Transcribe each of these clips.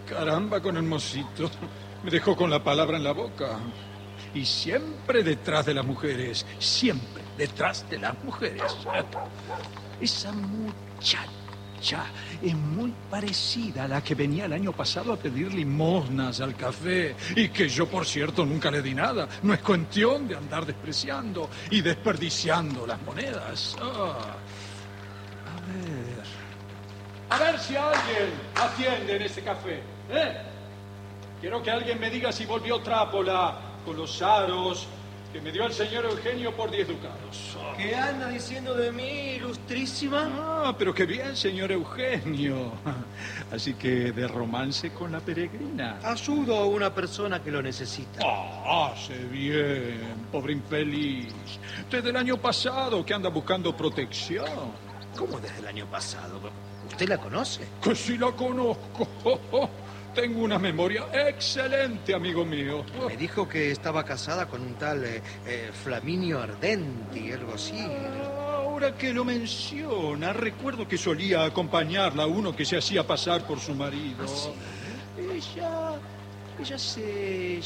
Caramba con el mocito. Me dejó con la palabra en la boca. Y siempre detrás de las mujeres. Siempre detrás de las mujeres. Esa muchacha es muy parecida a la que venía el año pasado a pedir limosnas al café. Y que yo, por cierto, nunca le di nada. No es cuestión de andar despreciando y desperdiciando las monedas. A ver si alguien atiende en ese café. Quiero que alguien me diga si volvió Trápola con los aros que me dio el señor Eugenio por 10 ducados. ¿Qué anda diciendo de mí, ilustrísima? Pero qué bien, señor Eugenio. Así que de romance con la peregrina. Ayudo a una persona que lo necesita. Hace bien, pobre infeliz. Desde el año pasado que anda buscando protección. ¿Cómo desde el año pasado? ¿Usted la conoce? Que sí la conozco. Tengo una memoria excelente, amigo mío. Me dijo que estaba casada con un tal Flaminio Ardenti, algo así. Ahora que lo menciona, recuerdo que solía acompañarla a uno que se hacía pasar por su marido. ¿Ah, sí? Ella se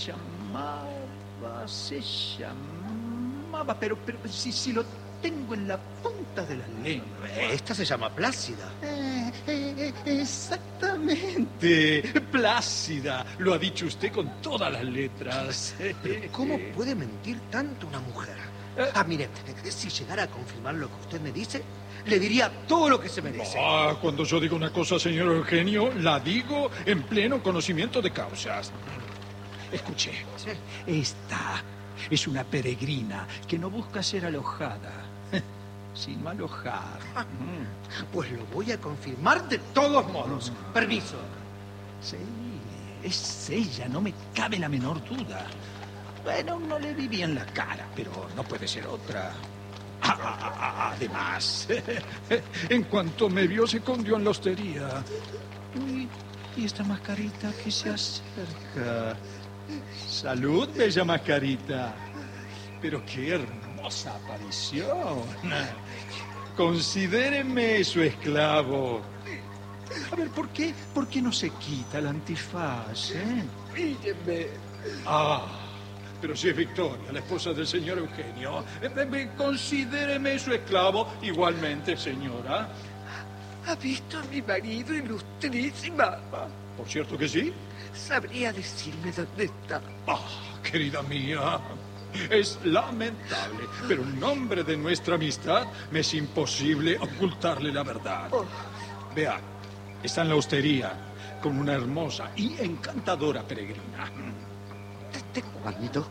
llamaba, pero si lo tengo en la punta de la lengua. Esta se llama Plácida. Exactamente. Plácida. Lo ha dicho usted con todas las letras. ¿Pero cómo puede mentir tanto una mujer? Mire, si llegara a confirmar lo que usted me dice, le diría todo lo que se merece. Cuando yo digo una cosa, señor Eugenio, la digo en pleno conocimiento de causas. Escuche. Sí. Esta es una peregrina que no busca ser alojada, sino alojar. Pues lo voy a confirmar de todos modos. Permiso. Sí, es ella, no me cabe la menor duda. Bueno, no le vi bien la cara, pero no puede ser otra. Además, en cuanto me vio, se escondió en la hostería. Y esta mascarita que se acerca. Salud, bella mascarita. Pero qué hermosa aparición. Considéreme su esclavo. A ver, ¿por qué no se quita el antifaz, Míreme. Pero si es Victoria, la esposa del señor Eugenio. Considéreme su esclavo igualmente, señora. ¿Ha visto a mi marido, ilustrísima? Por cierto que sí. ¿Sabría decirme dónde está? Querida mía, es lamentable, pero en nombre de nuestra amistad me es imposible ocultarle la verdad. Vea, está en la hostería con una hermosa y encantadora peregrina. ¿Desde cuándo?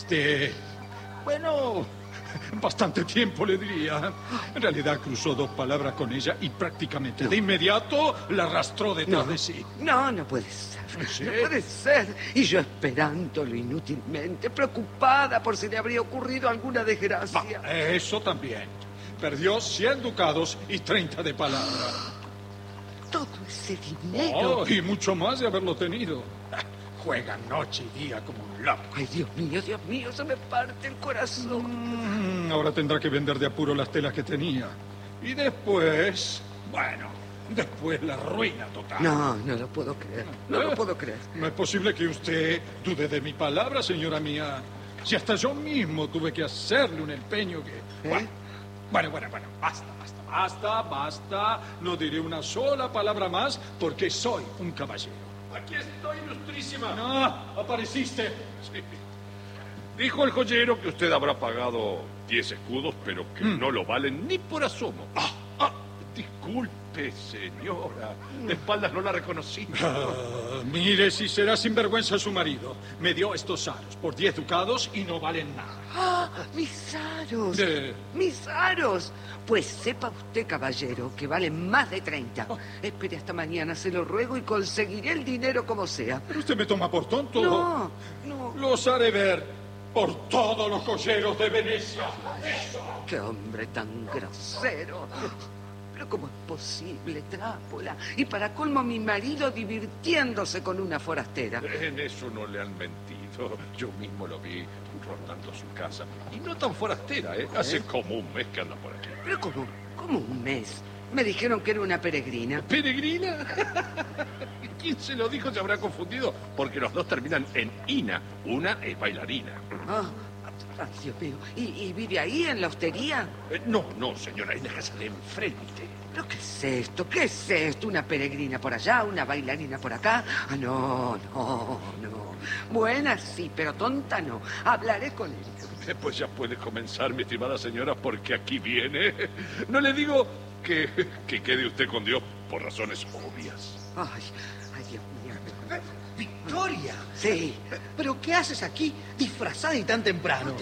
Bueno, bastante tiempo le diría. En realidad cruzó 2 palabras con ella y prácticamente de inmediato la arrastró detrás de sí. No puede ser. ¿Sí? No puede ser. Y yo esperándolo inútilmente, preocupada por si le habría ocurrido alguna desgracia. Eso también. Perdió 100 ducados y 30 de palabra. Todo ese dinero. Y mucho más de haberlo tenido. Juega noche y día como un loco. Ay, Dios mío, se me parte el corazón. Ahora tendrá que vender de apuro las telas que tenía. Y después, después la ruina total. No lo puedo creer. No lo puedo creer. No es posible que usted dude de mi palabra, señora mía. Si hasta yo mismo tuve que hacerle un empeño que... Bueno, basta. No diré una sola palabra más porque soy un caballero. Aquí estoy, ilustrísima. Apareciste. Sí. Dijo el joyero que usted habrá pagado 10 escudos, pero que no lo valen ni por asomo. Disculpe, señora. De espaldas no la reconocí. Mire, si será sinvergüenza su marido. Me dio estos aros por 10 ducados y no valen nada. ¡Mis aros! ¡Mis aros! Pues sepa usted, caballero, que valen más de 30. Espere hasta mañana, se lo ruego, y conseguiré el dinero como sea. ¿Pero usted me toma por tonto? No. Los haré ver por todos los joyeros de Venecia. ¡Qué hombre tan grosero! Pero ¿cómo es posible, Trápola? Y para colmo, mi marido divirtiéndose con una forastera. En eso no le han mentido. Yo mismo lo vi rondando su casa. Y no tan forastera, ¿eh? Hace como un mes que anda por aquí. ¿Pero cómo un mes? Me dijeron que era una peregrina. ¿Peregrina? ¿Quién se lo dijo? Se habrá confundido, porque los dos terminan en Ina. Una es bailarina. Ay, Dios mío. ¿Y vive ahí, en la hostería? No, señora, en la casa de enfrente. ¿Pero qué es esto? ¿Qué es esto? ¿Una peregrina por allá? ¿Una bailarina por acá? Ah, no. Buena sí, pero tonta no. Hablaré con ella. Pues ya puede comenzar, mi estimada señora, porque aquí viene. No le digo que quede usted con Dios por razones obvias. Ay, Dios mío. ¡Victoria! Sí. ¿Pero qué haces aquí disfrazada y tan temprano?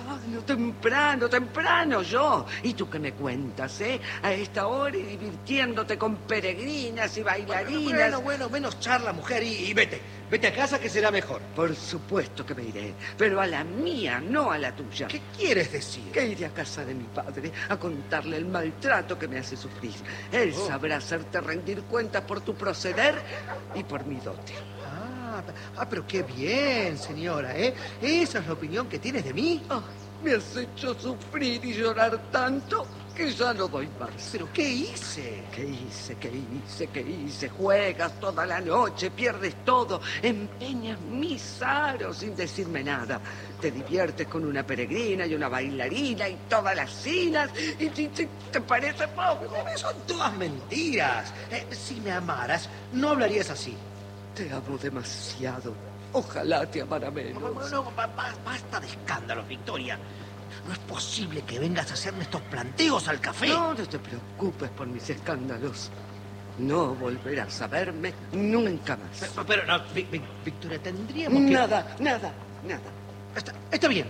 Temprano yo. ¿Y tú qué me cuentas, a esta hora y divirtiéndote con peregrinas y bailarinas? Bueno, menos charla, mujer, y vete. Vete a casa que será mejor. Por supuesto que me iré, pero a la mía, no a la tuya. ¿Qué quieres decir? Que iré a casa de mi padre a contarle el maltrato que me hace sufrir. Él sabrá hacerte rendir cuentas por tu proceder y por mi dote. Pero qué bien, señora, ¿eh? ¿Esa es la opinión que tienes de mí? Me has hecho sufrir y llorar tanto que ya no doy más. ¿Pero qué hice? ¿Qué hice? Juegas toda la noche, pierdes todo, empeñas mis aros sin decirme nada. Te diviertes con una peregrina y una bailarina y todas las cinas. ¿Y te parece poco? Son todas mentiras. Si me amaras, no hablarías así. Te amo demasiado. Ojalá te amara menos. Basta de escándalos, Victoria. No es posible que vengas a hacerme estos planteos al café. No te preocupes por mis escándalos. No volverás a verme nunca más. Pero no, Victoria, tendríamos que... Nada. Está bien.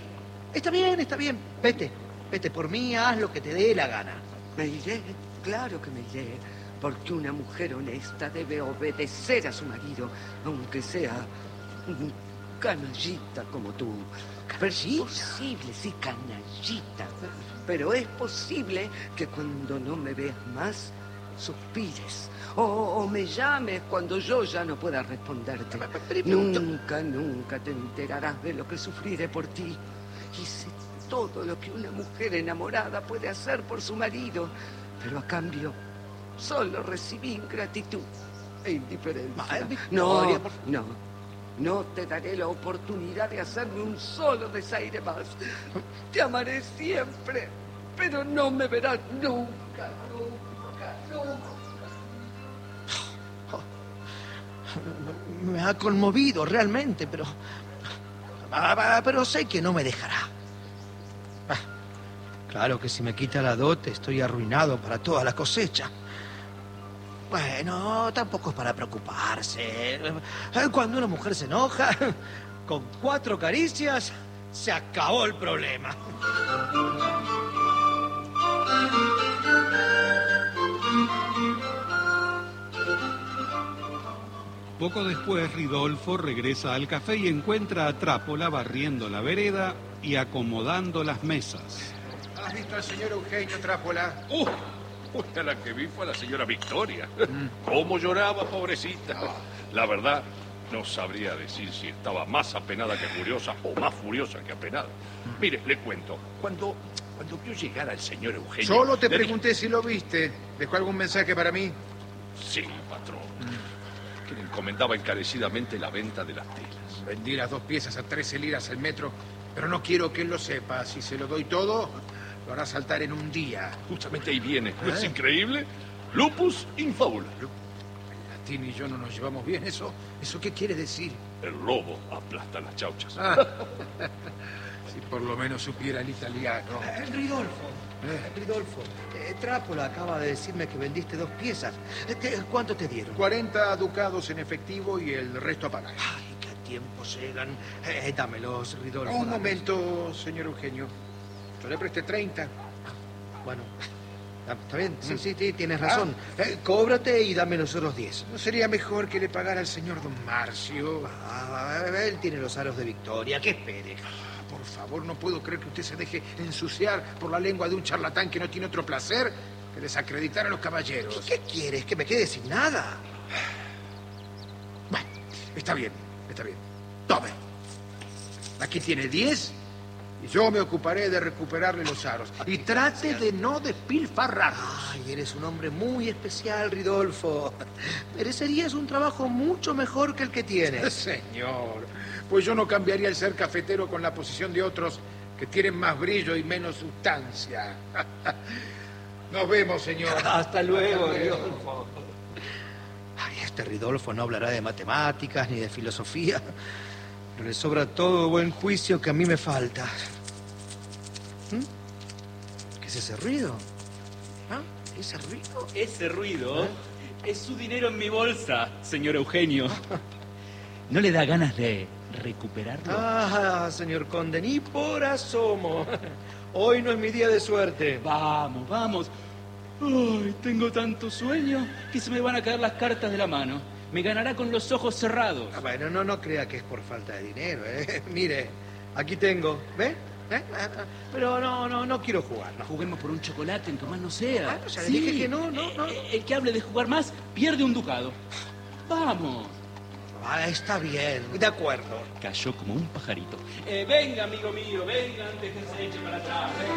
Vete por mí, haz lo que te dé la gana. Me iré, claro que me iré. Porque una mujer honesta debe obedecer a su marido, aunque sea un canallita como tú. Pero es posible, sí, canallita. Pero es posible que cuando no me veas más, suspires. O me llames cuando yo ya no pueda responderte. Nunca te enterarás de lo que sufriré por ti. Hice todo lo que una mujer enamorada puede hacer por su marido. Pero a cambio... solo recibí ingratitud e indiferencia. No te daré la oportunidad de hacerme un solo desaire más. Te amaré siempre, pero no me verás nunca. Me ha conmovido realmente, pero sé que no me dejará. Claro que si me quita la dote estoy arruinado para toda la cosecha. Bueno, tampoco es para preocuparse. Cuando una mujer se enoja, con 4 caricias se acabó el problema. Poco después, Ridolfo regresa al café y encuentra a Trápola barriendo la vereda y acomodando las mesas. ¿Has visto al señor Eugenio, Trápola? A la que vi fue a la señora Victoria. ¿Cómo lloraba, pobrecita? La verdad, no sabría decir si estaba más apenada que furiosa o más furiosa que apenada. Mire, le cuento. Cuando vio llegar al señor Eugenio... Solo te pregunté si lo viste. ¿Dejó algún mensaje para mí? Sí, patrón. Que le encomendaba encarecidamente la venta de las telas. Vendí las 2 piezas a 13 liras el metro, pero no quiero que él lo sepa. Si se lo doy todo... lo hará saltar en un día. Justamente ahí viene. ¿No es increíble? Lupus in fabula. El latín y yo no nos llevamos bien. ¿Eso qué quiere decir? El lobo aplasta las chauchas. Si por lo menos supiera el italiano. Ridolfo, Trápola acaba de decirme que vendiste 2 piezas. ¿Cuánto te dieron? 40 ducados en efectivo y el resto a pagar. Ay, qué tiempo llegan. Dámelos, Ridolfo. Un momento, señor Eugenio. Yo le presté 30. Bueno, está bien. Sí, tienes razón. Cóbrate y dame los otros 10. ¿No sería mejor que le pagara al señor don Marcio? Él tiene los aros de Victoria. ¿Qué espere? Por favor, no puedo creer que usted se deje ensuciar por la lengua de un charlatán que no tiene otro placer que desacreditar a los caballeros. ¿Qué quieres? ¿Que me quede sin nada? Bueno, está bien. Tome. Aquí tiene 10 Y yo me ocuparé de recuperarle los aros. Y trate de no despilfarrarlos. Ay, eres un hombre muy especial, Ridolfo. Merecerías un trabajo mucho mejor que el que tienes. Señor, pues yo no cambiaría el ser cafetero con la posición de otros que tienen más brillo y menos sustancia. Nos vemos, señor. Hasta luego, Ridolfo. Ay, este Ridolfo no hablará de matemáticas ni de filosofía. Pero le sobra todo buen juicio que a mí me falta. ¿Qué es ese ruido? ¿Ah? ¿Ese ruido? Ese ruido es su dinero en mi bolsa, señor Eugenio. ¿No le da ganas de recuperarlo? Ah, señor conde, ni por asomo. Hoy no es mi día de suerte. Vamos, vamos. Ay, tengo tanto sueño que se me van a caer las cartas de la mano. Me ganará con los ojos cerrados. Ah, bueno, no crea que es por falta de dinero, ¿eh? Mire, aquí tengo, ¿ve? Pero no quiero jugar, no. Juguemos por un chocolate, en que más no sea. Bueno, ya le dije que no. El que hable de jugar más pierde un ducado. Vamos. Ah, está bien, de acuerdo. Cayó como un pajarito. Venga, amigo mío, venga antes que se eche para atrás. Venga.